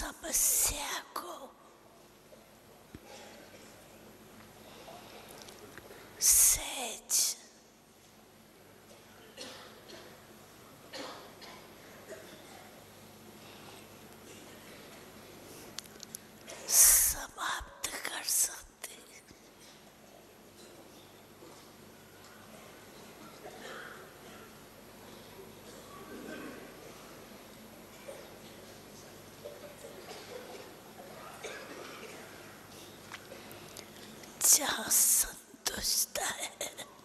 समस्या को सहज समाप्त कर सकते हैं। जहाँ संतुष्ट है